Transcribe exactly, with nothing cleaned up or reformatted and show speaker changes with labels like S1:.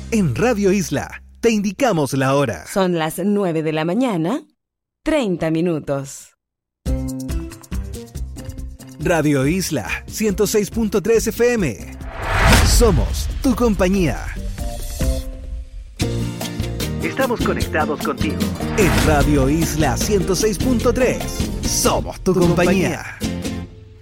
S1: En Radio Isla te indicamos la hora.
S2: Son las nueve de la mañana, treinta minutos.
S1: Radio Isla ciento seis punto tres F M. Somos tu compañía. Estamos conectados contigo. En Radio Isla ciento seis punto tres. Somos tu compañía.